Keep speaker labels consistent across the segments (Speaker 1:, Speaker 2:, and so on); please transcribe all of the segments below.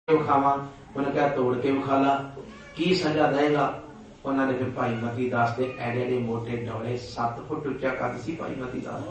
Speaker 1: विखावा, उन्हें कहा तोड़ के विखा ला, की सजा देगा। उन्होंने फिर भाई मती दास के एडे एडे मोटे डोले 7 फुट उच्चा कद सी भाई मती दास,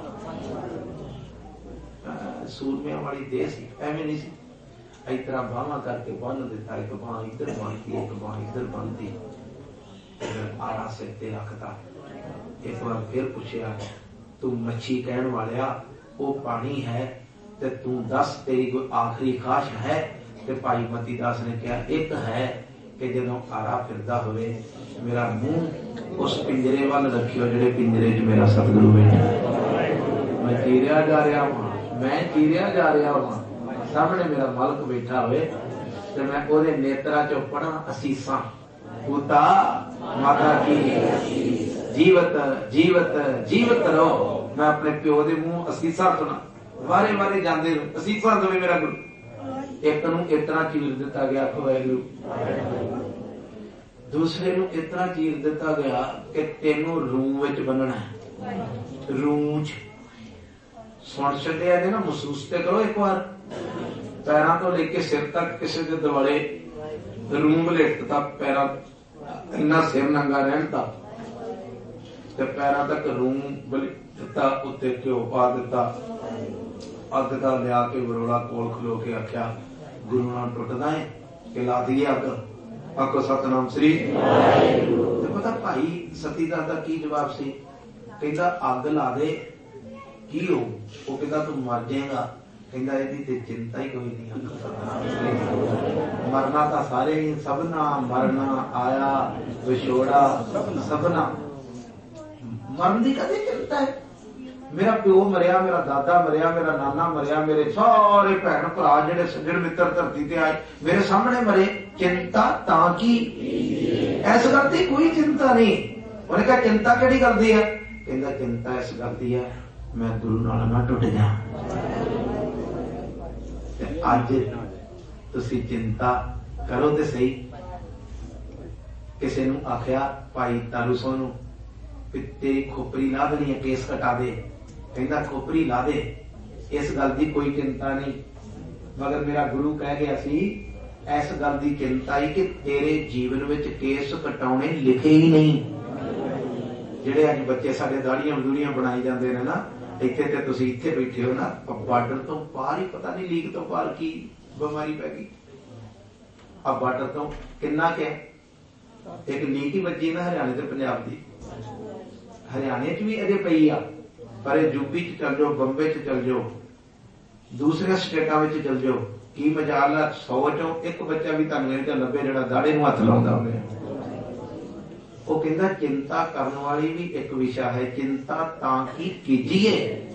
Speaker 1: सूरमिया वाली देह सी, एवं नहीं सी। इस तरह बाहवा करके बन दिता, एक बांह इधर बनती, एक बांह इधर बनती, आरा सिर ते रखता। एक बार फिर पूछया, तू मच्छी कहण वालिया, वो पानी है ते तू दस तेरी कोई आखिरी ख्वाहिश है? ते भाई मती दास ने कहा, एक है कि जदों आरा फिरदा होवे मेरा मुंह उस पिंजरे वाल रखियो जिहड़े पिंजरे च मेरा सतगुरु बैठा। मैं चीरिया जा रहा हां, मैं चीरिया जा रहा हां, सामने मेरा मालक बैठा होवे ते मैं ओदे नेत्रा चों पढ़ा असीसां, पुता माता की जीवत जीवत जीवत रहो। मैं अपने प्यो दे मुंह असीसां सुना, वारे वारे जांदे असीसां देवे मेरा गुरु। एक नूं इतना चीर दिता गया वाहिगुरू, दूसरे नूं इतना चीर दिता गया कि तेनों रूह विच बनना है। रूह सुन छड्डिया ने ना, महसूस ते करो एक बार, पैरों तो लेके सिर तक किसी के दुआले रूम लेटता, पैरों इन्ना सिर नंगा रहता, पैरों तक रूम दिता, उत्ते घ्यो पा दिता, अग का लिया के बरोड़ा कोल खलो के आख्या, गुरु नाल टुटदा है कि ला दी अग, आखो सतनाम श्री। तो पता भाई सतीदास का की जवाब सी, कहता अग ला दे की हो, वो कहता तू मर जाएगा, कहता यदि ते चिंता ही कोई नहीं, मरना तो सारे ही, सबना मरना आया विछोड़ा सबना, मरण की कदे चिंता है? मेरा प्यो मरिया, मेरा दादा मरिया, मेरा नाना मरिया, मेरे सारे भैन भरा जिहड़े सज्जन मित्र धरती ते आए मेरे सामने मरे, चिंता तां की? इस गल की कोई चिंता नहीं। उन्हें कहा चिंता किहड़ी गल दी है? कहंदा चिंता इस गल दी है मैं गुरु नाल ना टुट जा। अज तुसीं चिंता करो ते सही। किसी नूं आख्या भाई तारू सोनू तेरी खोपरी ला देनी है, केस कटा दे, कहंदा खोपरी ला दे, इस गल की कोई चिंता नहीं, मगर मेरा गुरु कह गया सी इस गल की चिंता ही कि तेरे जीवन में केस कटाने लिखे ही नहीं। जिहड़े अज बच्चे साडे दाड़ियां दूड़ियां बनाई जाते हैं ना, इत्थे ते तुसीं इत्थे बैठे हो ना, बार्डर तो पार ही पता नहीं लीक तो पार की बीमारी पै गई। अब बार्डर तो किन्ना क्या एक लीक ही बची ना हरियाणे ते पंजाब की, हरियाणे च भी अजे पई आ, पर यूपी च चल जाओ, बंबे च चल जाओ, दूसरे स्टेटां विच चल जाओ, की मजाल आ 100 चों एक बच्चा भी तुहानूं इह लभे जिहड़ा दाड़े नूं हत्थ लाउंदा होवे। वो कहंदा चिंता करने वाली भी एक विषय है, चिंता तां की कीजिए।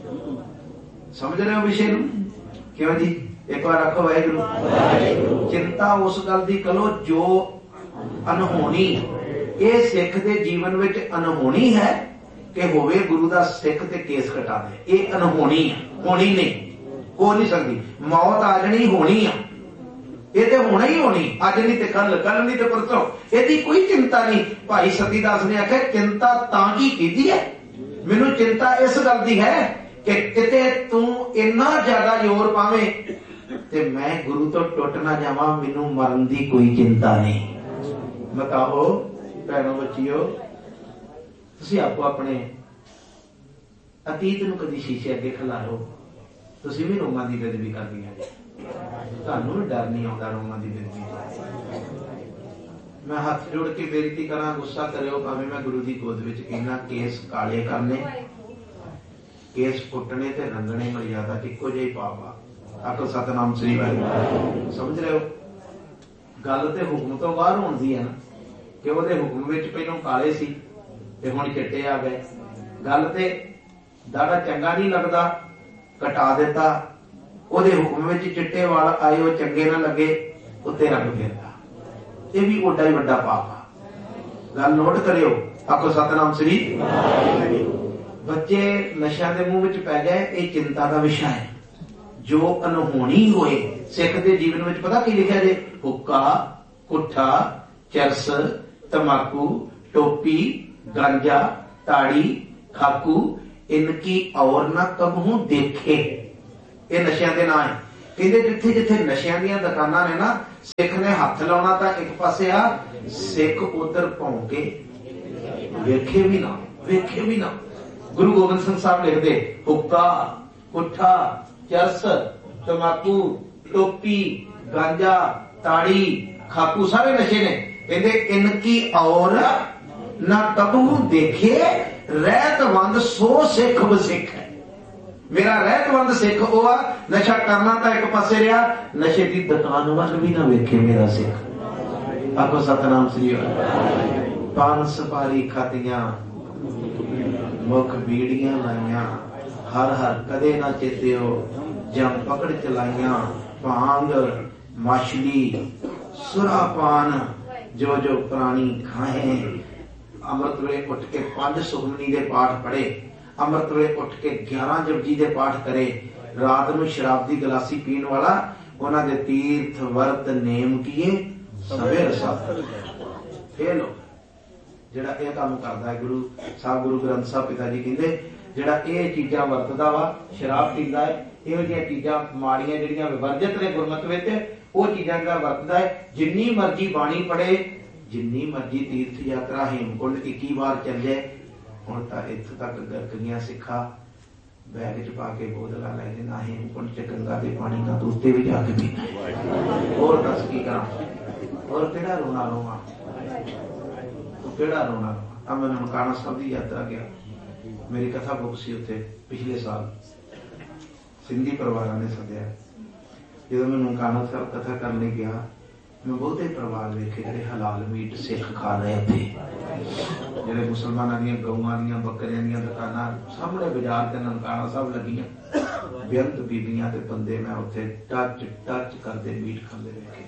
Speaker 1: समझ रहे हो विषय नूं? क्यों जी? एक बार आखो वाहिगुरू। चिंता उस गल दी करो जो अनहोनी, ये सिख दे जीवन विच अनहोनी है कि होवे गुरु दा सिख ते केस कटा दे, ये अनहोनी है, होनी नहीं, हो नहीं सकती। मौत आ जानी होनी है, ये तो होना ही होनी, अज नहीं तो कल, कल नहीं तो परसों, यदि कोई चिंता नहीं। भाई सतीदास ने आख्या चिंता तां की कीती है, मैनू चिंता इस गल दी है कि किते तू इन्ना ज्यादा जोर पावे ते मैं गुरु तो टुट ना जावां, मैनू मरण दी कोई चिंता नहीं। बताओ भैनों बच्चियो, तुसीं आपो अपने अतीत नूं कदी शीशे अगे खिलारो, तुसीं भी रोमां दी बेदबी करदियां जी, तुहानूं भी डर नहीं आउंदा रोमां दी बेदबी। मैं हथ जोड़ के बेनती करा, गुस्सा करियो भावें मैं गुरु दी गोद विच कहना, केस काले करने, केस पुट्टने ते रंगने मर्यादा इक्को जिही पाप आ। आखो सतनाम श्री वाहिगुरू। समझ रहे हो? गल ते हुक्म तो बाहर होंदी है ना, कि ਉਹਦੇ हुक्म विच पहलों काले सी ते हुण चिट्टे आ गए। गल ते दाड़ा चंगा नहीं लगता कटा दिता, ਉਹਦੇ हुक्म विच चिट्टे वाल आए, वो चंगे ना लगे उत्ते रंग फेरता, ये भी ओडा ही वड्डा पाप आ। गल नोट करियो। आखो सतनाम श्री। बच्चे नशा के मुंह विच पै गए, ये चिंता का विषय है। जो अनहोनी होए सिख के जीवन में पता की लिखा जे, हुक्का, कुट्ठा, चरस, तमाकू, टोपी, गांजा, ताड़ी, खाकू, इनकी और न कबहू देखे। ये नशियां दे नाम है। कहते जिथे जिथे नशियां दीयां दुकानां ने ना, सिख ने हथ लाउणा तां एक पासे आ, सिख उधर भौंके वेखे भी ना, वेखे भी ना। गुरु गोबिंद सिंह साहब लिखते, हुक्का, पुट्ठा, चरस, तमाकू, टोपी, गांजा, ताड़ी, खाकू सारे नशे ने। कहते इनकी और ना कबू देखे रहतवंद सो सिख बसिख है। मेरा रहतवंद सिख वो आ, नशा करना तो एक पासे रहा, नशे की दुकान वाल भी ना वेखे मेरा सिख। आखो सतनाम श्री वाहिगुरू। पान सुपारी खातियां, मुख बीड़ियां लाइया, हर हर कदे ना चेत्यो, जम पकड़ चलाइया, भांग मछली सुरापान जो जो प्राणी खाए। अमृत वेले उठ के 5 सुखमनी दे पाठ पढ़े, अमृत वेले उठ के 11 जपजी दे पाठ करे, रात में शराब की गलासी पीण वाला उन्हां दे तीर्थ वर्त नेम किए सवेर साथ फेल हो। जिहड़ा यह काम करदा है गुरु साहब, गुरु ग्रंथ साहब पिता जी कहंदे जिहड़ा ये चीजां वरतदा वा, शराब पींदा है, इहो जिहियां चीजां माड़ियां जिहड़ियां विवर्जित ने गुरमत विच, वो चीजां दा वरतदा है। जिन्नी मर्जी बाणी पढ़े, जिन्नी मर्जी तीर्थ यात्रा हेमकुंड 21 बार चल जाए, हुण तां इत्थों तक गरक गईयां सिखा बैग च पा के बोतल लै लेना, हेमकुंड च गंगा दे पानी का उत्ते भी जाके पीना। होर दस की करां, और केड़ा रोना रोवां, केड़ा रोना रोवां। अब मैं ननकाना साहब की यात्रा गया, मेरी कथा बुक सी उत्थे पिछले साल, सिंधी परिवार ने सद्या। जो मैं ननकाना साहब कथा करने गया, मैं बहुते परिवार देखे जिहड़े हलाल मीट सिख खा रहे थे, जिहड़े मुसलमानां दीयां गऊआं दीयां बकरियां दीयां दुकानां सामने बाजार ते ननकाना साहब लगियां, बेअंत बीबियां ते बंदे मैं उत्थे टच टच करदे मीट खांदे देखे।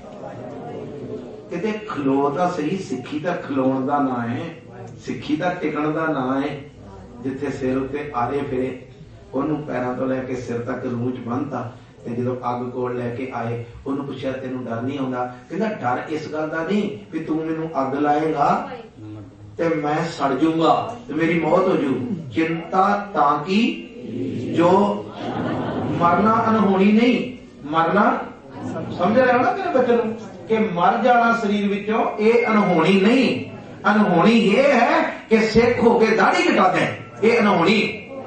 Speaker 1: किते खलो तां सही, सिक्खी तां खलोण दा नां है, सिक्खी तां टिकण दा नां है। जिथे सिर उत्ते आरे फिरे, ओनू पैरां तो लैके सिर तक रूह च बन्नता, ते जदों अग कोल लैके आए, ओनू पुछया तैनू डर नहीं आउंदा? कहंदा डर इस गल दा नहीं भी तू मैनू अग लाएगा ते मैं सड़ जूंगा ते मेरी मौत हो जू, चिंता ताकि जो मरना अनहोनी नहीं, मरना समझ रहे हो ना मेरे बच्चों कि मर जाना शरीर विचों ये अनहोनी नहीं। अनहोनी ये है कि सिख होके दाढ़ी कटा दे, ये अनहोनी।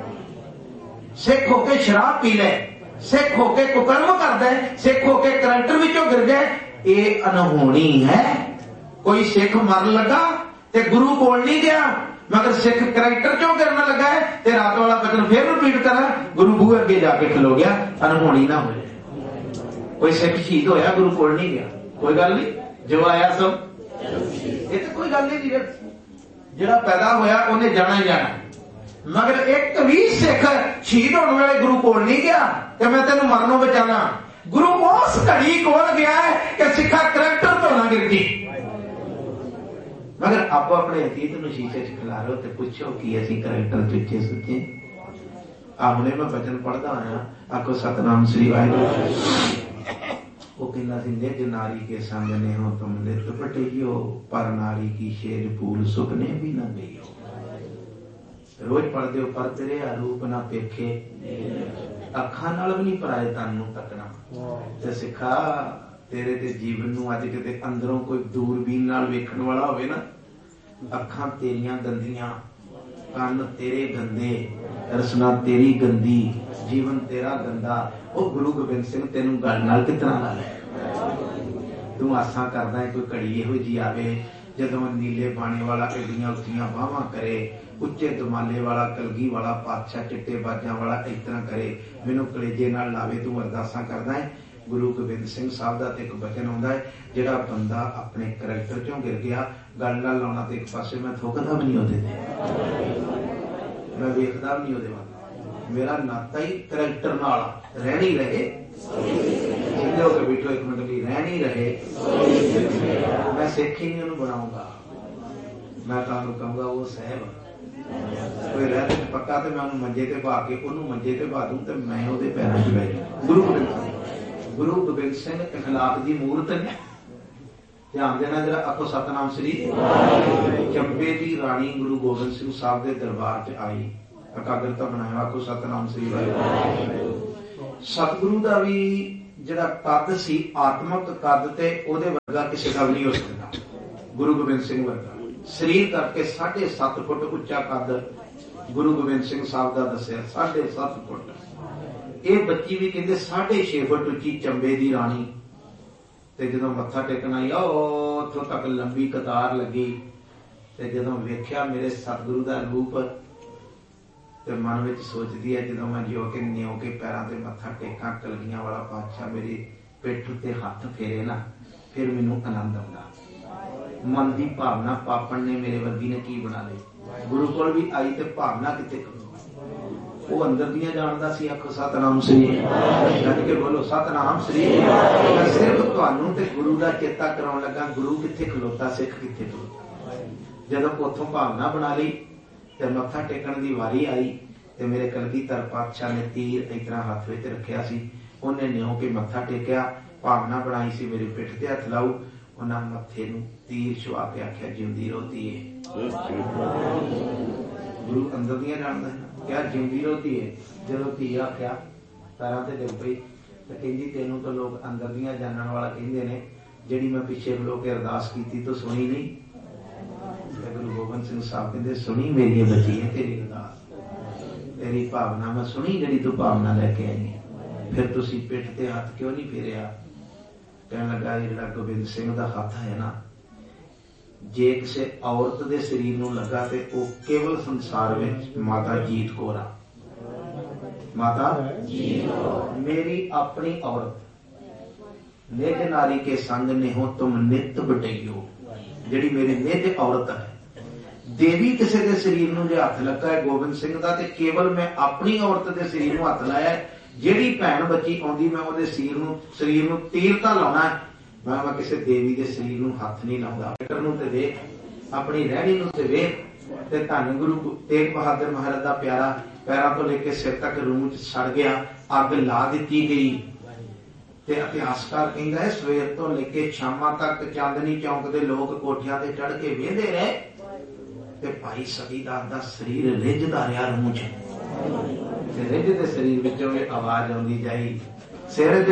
Speaker 1: सिख होके शराब पी ले, सिख होके कुकर्म कर दे, सिख होके करैक्टर विचों गिर जाए, ये अनहोनी है। कोई सिख मर लगा ते गुरु कोल नहीं गया, मगर सिख करैक्टर चों गिरन लगा है ते रात वाला बचन फिर रिपीट करा, गुरु बूहे अगे जाके खलो गया, अनहोनी ना हो जाए। कोई सिख शहीद होया, गुरु कोल नहीं गया, कोई गल नहीं, जो आया सब ये तो कोई गल नहीं। जिहड़ा पैदा होया उन्हें जाना ही जाना, मगर एक भी सिख शहीद होने वाले गुरु कोल नहीं गया कि मैं तेन मरनों बचाना। गुरु उस घड़ी कोल गया है कि सिखा करैक्टर तो ना गिर गई। मगर आप अपने अतीत में शीशे च खिलारो तो पूछो कि असी करैक्टर चुचे सुचे। हमने मैं वचन पढ़ता आया, आखो सतनाम श्री वाहिगुरू। वो कहना सी निज नारी के सामने हो तुम नित पटियो, पर नारी की शेर फूल सुपने भी न गई। रोज पढ़ते हो पर तेरे रूप ना पेखे, अखा नाल भी नहीं पराए तन नूं तकना। ते सिखा तेरे ते जीवन नूं अज किते अंदरों कोई दूरबीन नाल वेखण वाला होवे ना, अखां तेरियां गंदियां, कान तेरे गंदे, रसना तेरी गंदी, जीवन तेरा गंदा। ओ गुरु गोबिंद सिंह तेनू गल नाल कितना ला लै? तू आसा करदा है कोई घड़ी इहो जी आवे जदों नीले पानी वाला एडियां उच्चियां बाहां करे, उच्चे दमाले वाला कलगी वाला पातशाह चिट्टे बाजां वाला इस तरह करे, मैनू कलेजे नाल लावे, तू अरदासां करदा है। गुरु गोबिंद सिंह साहब दा ते एक वचन आउंदा है, जिहड़ा बंदा अपने करैक्टर चों गिर गया, गल नाल लाउणा ते एक पासे मैं थुकदा भी नहीं ओहदे ते, मैं वेखदा भी नहीं ओहदे वाल, मेरा नाता ही करैक्टर नाल रहनी रहे। सीधे होकर बैठो एक मिनट भी, रहनी रहे। मैं सिख ही नहीं उन्हें बनाऊंगा, मैं तुहानू कहूंगा वो साहब कोई रह पक्का तो मैं उन्हें मंजे ते पा के उन्होंने मंजे ते पा दूं तो मैं ओहदे पैरों च बैठ जाऊं। गुरु गोबिंद सिंह इखलाक की मूर्त ने। ध्यान देना जरा, आखो सतनाम श्री। चंबे की रानी गुरु गोबिंद सिंह साहब के दरबार च आई, एकाग्रता बनाया, आखो सतनाम श्री। सतगुरु का भी ਜਿਹੜਾ ਕੱਦ ਸੀ ਆਤਮਕ ਕੱਦ ਤੇ ਉਹਦੇ ਵਰਗਾ ਕਿਸੇ ਦਾ ਵੀ ਨਹੀਂ ਹੋ ਸਕਦਾ। ਗੁਰੂ ਗੋਬਿੰਦ ਸਿੰਘ ਵਰਗਾ ਸਰੀਰ ਕਰਕੇ 7.5 ਫੁੱਟ ਉੱਚਾ ਕੱਦ ਗੁਰੂ ਗੋਬਿੰਦ ਸਿੰਘ ਸਾਹਿਬ ਦਾ ਦੱਸਿਆ, 7.5 ਫੁੱਟ। ਇਹ ਬੱਚੀ ਵੀ ਕਹਿੰਦੇ 6.5 ਫੁੱਟ ਉੱਚੀ, ਚੰਬੇ ਦੀ ਰਾਣੀ। ਤੇ ਜਦੋਂ ਮੱਥਾ ਟੇਕਣ ਆਈ ਉੱਥੋਂ ਤੱਕ ਲੰਬੀ ਕਤਾਰ ਲੱਗੀ, ਤੇ ਜਦੋਂ ਵੇਖਿਆ ਮੇਰੇ ਸਤਿਗੁਰੂ ਦਾ ਰੂਪ ਤੇ ਮਨ ਵਿੱਚ ਸੋਚਦੀ ਹੈ, ਜਦੋਂ ਮੈਂ ਨਿਉ ਕੇ ਪੈਰਾਂ ਤੇ ਮੱਥਾ ਟੇਕਾਂ, ਕਲਗੀਆਂ ਵਾਲਾ ਪਾਤਸ਼ਾਹ ਮੇਰੀ ਪਿੱਠ ਉੱਤੇ ਹੱਥ ਫੇਰੇ ਨਾ, ਫਿਰ ਮੈਨੂੰ ਆਨੰਦ ਆਉਂਦਾ। ਮਨ ਦੀ ਭਾਵਨਾ ਪਾਪਣ ਨੇ ਮੇਰੇ ਵਰਗੀ ਨੇ ਕੀ ਬਣਾ ਲਈ। ਗੁਰੂ ਕੋਲ ਵੀ ਆਈ ਤੇ ਭਾਵਨਾ ਕਿਤੇ ਕਰੋ। ਉਹ ਅੰਦਰ ਦੀਆਂ ਜਾਣਦਾ ਸੀ। ਆਖੋ ਸਤਨਾਮ ਸ੍ਰੀ ਅਕਾਲ ਕੇ ਬੋਲੋ, ਸਤਨਾਮ ਸ੍ਰੀ ਅਕਾਲ। ਸਿਰਫ ਤੁਹਾਨੂੰ ਤੇ ਗੁਰੂ ਦਾ ਚੇਤਾ ਕਰਾਉਣ ਲੱਗਾ, ਗੁਰੂ ਕਿੱਥੇ ਖਲੋਤਾ, ਸਿੱਖ ਕਿੱਥੇ ਖਲੋਤਾ। ਜਦੋਂ ਉੱਥੋਂ ਭਾਵਨਾ ਬਣਾ ਲਈ ਤੇ ਮੱਥਾ ਟੇਕਣ ਦੀ ਵਾਰੀ ਆਈ, ਤੇ ਮੇਰੇ ਕਲਗੀਧਰ ਪਾਤਸ਼ਾਹ ਨੇ ਤੀਰ ਇਸ ਤਰ੍ਹਾਂ ਹੱਥ ਵਿੱਚ ਰੱਖਿਆ ਸੀ। ਉਹਨੇ ਨਿਉ ਕੇ ਮੱਥਾ ਟੇਕਿਆ, ਭਾਵਨਾ ਬਣਾਈ ਸੀ ਮੇਰੀ ਪਿੱਠ ਤੇ ਹੱਥ ਲਾਊ। ਉਹਨਾਂ ਮੱਥੇ ਨੂੰ ਤੀਰ ਛੁਆ ਕੇ ਆਖਿਆ, ਜਿਉਂਦੀ ਰਹੋ ਧੀਏ। ਗੁਰੂ ਅੰਦਰ ਦੀਆਂ ਜਾਣਦਾ ਹੈ, ਕਿਹਾ ਜਿਉਂਦੀ ਰਹੋ ਧੀਏ। ਜਦੋਂ ਧੀ ਆਖਿਆ ਪੈਰਾਂ ਤੇ ਡਿੱਗ ਪਈ, ਤੇ ਕਹਿੰਦੀ ਤੈਨੂੰ ਤਾਂ ਲੋਕ ਅੰਦਰ ਦੀਆਂ ਜਾਣਨ ਵਾਲਾ ਕਹਿੰਦੇ ਨੇ, ਜਿਹੜੀ ਮੈਂ ਪਿੱਛੇ ਖਲੋ ਕੇ ਅਰਦਾਸ ਕੀਤੀ ਤੂੰ ਸੁਣੀ ਨਹੀਂ। ਗੁਰੂ ਗੋਬਿੰਦ ਸਿੰਘ ਸਾਹਿਬ ਕਹਿੰਦੇ, ਸੁਣੀ ਮੇਰੀ ਬੱਚੀ ਹੈ ਤੇਰੀ ਅਰਦਾਸ, ਤੇਰੀ ਭਾਵਨਾ ਮੈਂ ਸੁਣੀ, ਜਿਹੜੀ ਤੂੰ ਭਾਵਨਾ ਲੈ ਕੇ ਆਈ ਹੈ। ਫਿਰ ਤੁਸੀਂ ਪਿੱਠ ਤੇ ਹੱਥ ਕਿਉਂ ਨਹੀਂ ਫੇਰਿਆ? ਕਹਿਣ ਲੱਗਾ, ਜਿਹੜਾ ਗੋਬਿੰਦ ਸਿੰਘ ਦਾ ਹੱਥ ਹੈ ਨਾ, ਜੇ ਕਿਸੇ ਔਰਤ ਦੇ ਸਰੀਰ ਨੂੰ ਲੱਗਾ ਤੇ ਉਹ ਕੇਵਲ ਸੰਸਾਰ ਵਿੱਚ ਮਾਤਾ ਜੀਤ ਕੌਰ ਆ। ਮਾਤਾ ਮੇਰੀ ਆਪਣੀ ਔਰਤ, ਨਿਜ ਨਾਰੀ ਕੇ ਸੰਗ ਨਿਹੋ ਤੁਮ ਨਿਤ ਬਟਈਓ, ਜਿਹੜੀ ਮੇਰੀ ਨਿਜ ਔਰਤ ਹੈ। ਦੇਵੀ ਕਿਸੇ ਦੇ ਸਰੀਰ ਨੂੰ ਜੇ ਹੱਥ ਲੱਗਾ ਹੈ ਗੋਬਿੰਦ ਸਿੰਘ ਦਾ, ਤੇ ਕੇਵਲ ਮੈਂ ਆਪਣੀ ਔਰਤ ਦੇ ਸਰੀਰ ਨੂੰ ਹੱਥ ਲਾਇਆ। ਜਿਹੜੀ ਭੈਣ ਬੱਚੀ ਆਉਂਦੀ, ਮੈਂ ਉਹਦੇ ਸਰੀਰ ਨੂੰ ਤੀਰ ਤਾਂ ਲਾਉਣਾ, ਮੈਂ ਕਿਸੇ ਦੇਵੀ ਦੇ ਸਰੀਰ ਨੂੰ ਹੱਥ ਨਹੀਂ ਲਾਉਂਦਾ। ਨੂੰ ਤੇ ਵੇਖ, ਆਪਣੀ ਰਹਿਣੀ ਨੂੰ ਤੇ ਵੇਖ। ਤੇ ਧੰਨ ਗੁਰੂ ਤੇਗ ਬਹਾਦਰ ਮਹਾਰਾਜ ਦਾ ਪਿਆਰਾ ਪੈਰਾਂ ਤੋਂ ਲੈ ਕੇ ਸਿਰ ਤੱਕ ਰੂਹ ਚ ਸੜ ਗਿਆ, ਅੱਗ ਲਾ ਦਿੱਤੀ ਗਈ। ਤੇ ਇਤਿਹਾਸਕਾਰ ਕਹਿੰਦਾ ਹੈ, ਸਵੇਰ ਤੋਂ ਲੈ ਕੇ ਸ਼ਾਮਾਂ ਤੱਕ ਚਾਂਦਨੀ ਚੌਂਕ ਦੇ ਲੋਕ ਕੋਠਿਆਂ ਤੇ ਚੜ੍ਹ ਕੇ ਵੇਂਦੇ ਰਹੇ, ਤੇ ਭਾਈ ਸਤੀਦਾਸ ਦਾ ਸਰੀਰ ਰਿੱਝਦਾ ਰਿਹਾ ਰੂਹ ਚ। ਤੇ ਰਿੱਝਦੇ ਸਰੀਰ ਵਿੱਚੋਂ ਇਹ ਆਵਾਜ਼ ਆਉਂਦੀ ਜਾਈ, ਸਿਰ